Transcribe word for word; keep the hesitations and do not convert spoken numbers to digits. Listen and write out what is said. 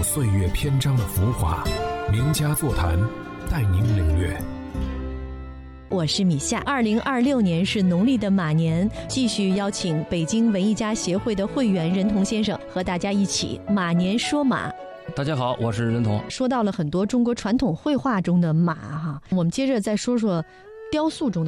岁月篇章的浮华，名家座谈带您领略。 我是米夏。二零二六年是农历的马年，继续邀请北京文艺家协会的会员任彤先生和大家一起马年说马。 大家好，我是任彤。 说到了很多中国传统绘画中的马哈，我们接着再说说雕塑中的